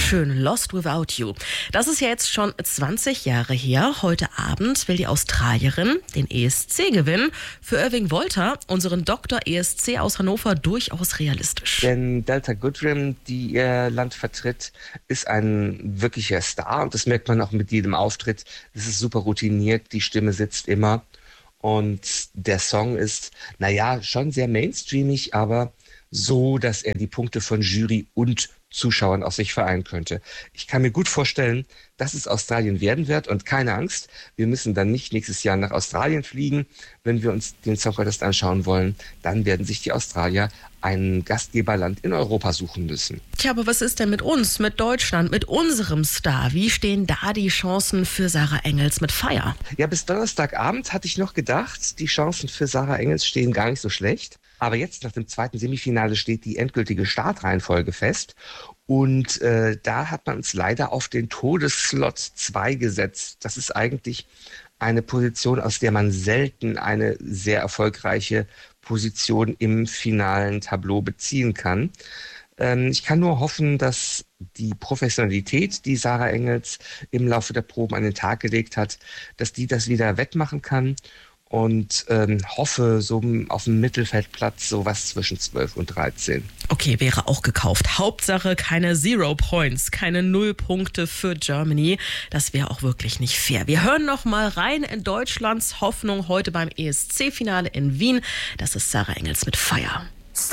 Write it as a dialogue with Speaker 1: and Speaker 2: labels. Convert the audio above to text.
Speaker 1: Wunderschön, Lost Without You. Das ist ja jetzt schon 20 Jahre her. Heute Abend will die Australierin den ESC gewinnen. Für Irving Wolter, unseren Doktor ESC aus Hannover, durchaus realistisch.
Speaker 2: Denn Delta Goodrem, die ihr Land vertritt, ist ein wirklicher Star. Und das merkt man auch mit jedem Auftritt. Es ist super routiniert, die Stimme sitzt immer. Und der Song ist, schon sehr mainstreamig, aber so, dass er die Punkte von Jury und Zuschauern aus sich vereinen könnte. Ich kann mir gut vorstellen, dass es Australien werden wird und keine Angst, wir müssen dann nicht nächstes Jahr nach Australien fliegen. Wenn wir uns den Song Contest anschauen wollen, dann werden sich die Australier ein Gastgeberland in Europa suchen müssen.
Speaker 1: Tja, aber was ist denn mit uns, mit Deutschland, mit unserem Star? Wie stehen da die Chancen für Sarah Engels mit Fire?
Speaker 2: Ja, bis Donnerstagabend hatte ich noch gedacht, die Chancen für Sarah Engels stehen gar nicht so schlecht. Aber jetzt nach dem zweiten Semifinale steht die endgültige Startreihenfolge fest. Und da hat man uns leider auf den Todesslot 2 gesetzt. Das ist eigentlich eine Position, aus der man selten eine sehr erfolgreiche Position im finalen Tableau beziehen kann. Ich kann nur hoffen, dass die Professionalität, die Sarah Engels im Laufe der Proben an den Tag gelegt hat, dass die das wieder wettmachen kann. Und hoffe so auf dem Mittelfeldplatz sowas zwischen 12 und 13.
Speaker 1: Okay, wäre auch gekauft. Hauptsache keine 0 Points, keine 0 Punkte für Germany. Das wäre auch wirklich nicht fair. Wir hören noch mal rein in Deutschlands Hoffnung heute beim ESC-Finale in Wien. Das ist Sarah Engels mit Fire.